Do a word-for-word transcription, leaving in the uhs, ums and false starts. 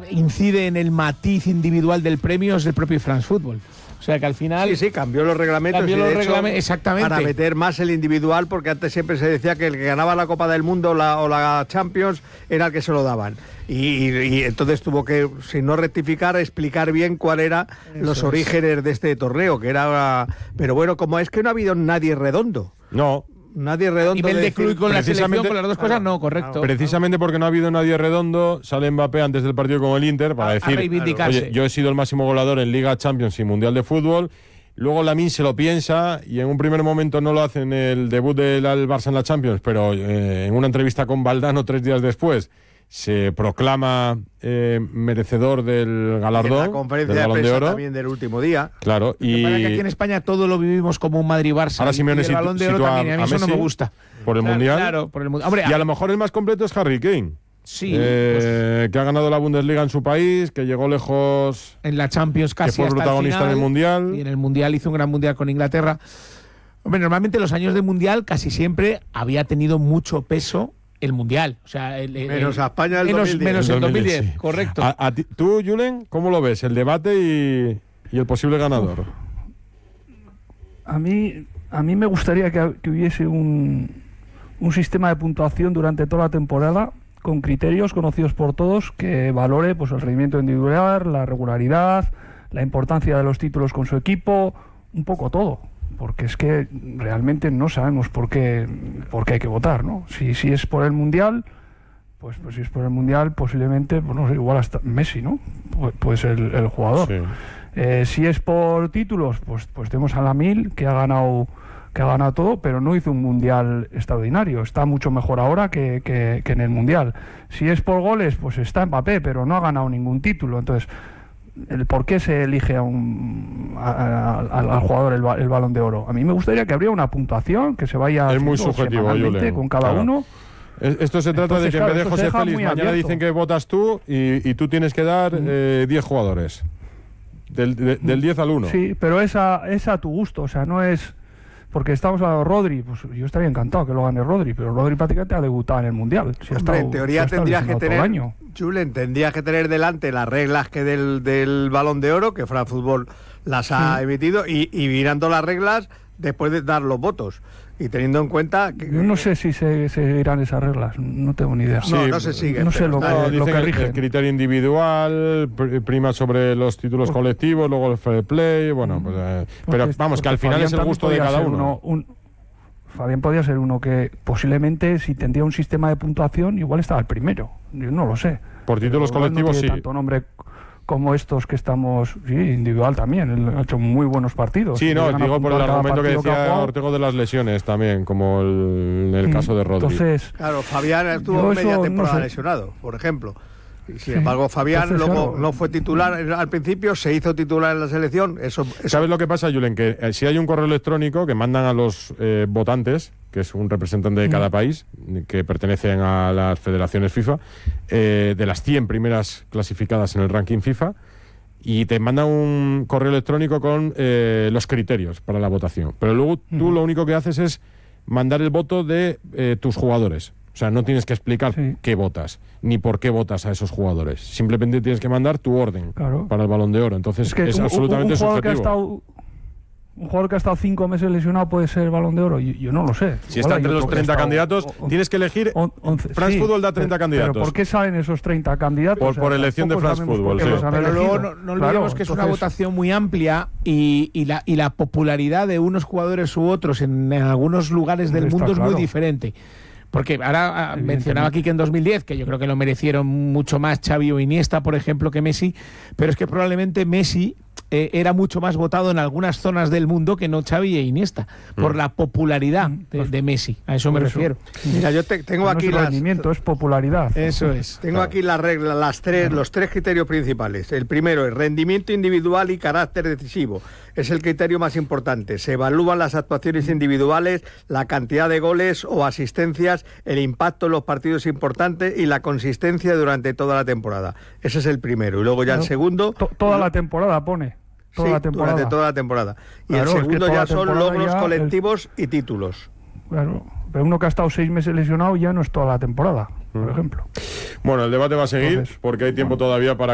incide en el matiz individual del premio es el propio France Football. O sea que al final... Sí, sí, cambió los reglamentos. Cambió y los de hecho, reglamentos, exactamente. Para meter más el individual, porque antes siempre se decía que el que ganaba la Copa del Mundo la, o la Champions era el que se lo daban. Y, y, y entonces tuvo que, sin no rectificar, explicar bien cuáles eran los Eso orígenes es. de este torneo, que era... Pero bueno, como es que no ha habido nadie redondo. No. Nadie redondo. A nivel de, de club y con la selección, con las dos cosas, no, correcto. Precisamente porque no ha habido nadie redondo, sale Mbappé antes del partido con el Inter para a, decir, a reivindicarse. oye, yo he sido el máximo goleador en Liga, Champions y Mundial de Fútbol. Luego Lamine se lo piensa y en un primer momento no lo hace en el debut del Barça en la Champions, pero eh, en una entrevista con Valdano tres días después se proclama eh, merecedor del galardón. En la conferencia del de Balón de prensa Oro. también del último día. Claro, y Para que aquí en España todo lo vivimos como un Madrid-Barça. ahora Simeone y el Balón de Oro sitúa también, a mí a eso no Messi me gusta. por el claro, Mundial. Claro, por el Mundial. Hombre, y a lo mejor el más completo es Harry Kane. Sí, eh, pues, que ha ganado la Bundesliga en su país, que llegó lejos en la Champions casi que fue hasta protagonista el final, en el Mundial. Y en el Mundial hizo un gran Mundial con Inglaterra. Hombre, normalmente los años de Mundial casi siempre había tenido mucho peso el Mundial. O sea, el, el, menos a España del menos, dos mil diez. menos el dos mil diez, sí. correcto. A, a ti, ¿Tú, Julen, cómo lo ves? El debate y, y el posible ganador. A mí, a mí me gustaría que, que hubiese un, un sistema de puntuación durante toda la temporada con criterios conocidos por todos que valore pues el rendimiento individual, la regularidad, la importancia de los títulos con su equipo, un poco todo. Porque es que realmente no sabemos por qué, por qué hay que votar, ¿no? Si, si es por el Mundial, pues, pues si es por el Mundial, posiblemente, pues no sé, igual hasta Messi, ¿no? Pu puede ser el, el jugador. Sí. Eh, si es por títulos, pues, pues tenemos a Lamine, que ha ganado que ha ganado todo, pero no hizo un Mundial extraordinario. Está mucho mejor ahora que, que, que en el Mundial. Si es por goles, pues está Mbappé, pero no ha ganado ningún título. Entonces, el por qué se elige a un, a, a, a, al jugador el, el Balón de Oro. A mí me gustaría que habría una puntuación que se vaya es muy subjetivo, Julen, con cada claro. uno. Esto se trata Entonces, de que claro, en vez de José Félix mañana abierto. dicen que votas tú y, y tú tienes que dar eh, diez jugadores. Del, de, del diez al uno. Sí, pero es a, es a tu gusto, o sea, no es... Porque estamos hablando de Rodri, pues yo estaría encantado que lo gane Rodri, pero Rodri prácticamente ha debutado en el Mundial. Si ha estado, en teoría si ha tendrías que tener, año. Julen, tendrías que tener delante las reglas que del, del Balón de Oro, que France Football las ha sí. emitido, y, y mirando las reglas después de dar los votos. Y teniendo en cuenta que... Yo no sé si se seguirán esas reglas, no tengo ni idea. Sí, no, no se sigue. No sé lo, no, lo que el, rigen. el criterio individual, prima sobre los títulos pues, colectivos, luego el fair play, bueno, pues, eh, pero vamos, que al final Fabián es el gusto de cada uno. uno un, Fabián podría ser uno que posiblemente, si tendría un sistema de puntuación, igual estaba el primero. Yo no lo sé. Por títulos pero colectivos, no tiene sí. Tanto nombre como estos que estamos, sí, individual también, él ha hecho muy buenos partidos. Sí, no, digo por el argumento que decía que Ortego de las lesiones también, como el, en el caso de Rodri. Entonces, claro, Fabián estuvo media temporada no sé. lesionado, por ejemplo. Sin sí, embargo, Fabián entonces, luego claro, no fue titular al principio, se hizo titular en la selección. Eso, eso. ¿Sabes lo que pasa, Julen? Que eh, si hay un correo electrónico que mandan a los eh, votantes, que es un representante de cada mm. país, que pertenecen a las federaciones FIFA, eh, de las cien primeras clasificadas en el ranking FIFA, y te mandan un correo electrónico con eh, los criterios para la votación. Pero luego mm. tú lo único que haces es mandar el voto de eh, tus jugadores. O sea, no tienes que explicar sí. qué votas, ni por qué votas a esos jugadores. Simplemente tienes que mandar tu orden claro. para el Balón de Oro. Entonces, es, que es un, absolutamente un jugador subjetivo. Que ha estado, un jugador que ha estado cinco meses lesionado puede ser Balón de Oro. Yo, yo no lo sé. Si está entre los treinta candidatos, estado, tienes que elegir... once, France sí, Football da treinta pero, candidatos. ¿Pero por qué salen esos treinta candidatos? Por, o sea, por elección de France Football, sí. Pero, pero luego no, no olvidemos claro, que es entonces, una votación muy amplia y, y, la, y la popularidad de unos jugadores u otros en, en algunos lugares del mundo es claro. muy diferente. Porque ahora mencionaba aquí que en dos mil diez, que yo creo que lo merecieron mucho más Xavi o Iniesta, por ejemplo, que Messi, pero es que probablemente Messi eh, era mucho más votado en algunas zonas del mundo que no Xavi e Iniesta, mm. por la popularidad de, de Messi, a eso me eso. refiero. Mira, yo te, tengo no aquí es las... rendimiento, es popularidad. Eso es. Tengo claro. aquí las reglas, las tres, claro. los tres criterios principales. El primero es rendimiento individual y carácter decisivo. Es el criterio más importante. Se evalúan las actuaciones individuales, la cantidad de goles o asistencias, el impacto en los partidos importantes y la consistencia durante toda la temporada. Ese es el primero. Y luego ya claro. el segundo... To toda la temporada pone. Toda sí, la temporada. durante toda la temporada. Y claro, el segundo es que ya son logros colectivos el... y títulos. Claro, pero uno que ha estado seis meses lesionado ya no es toda la temporada, por mm. ejemplo. Bueno, el debate va a seguir, Entonces, porque hay tiempo bueno. todavía para...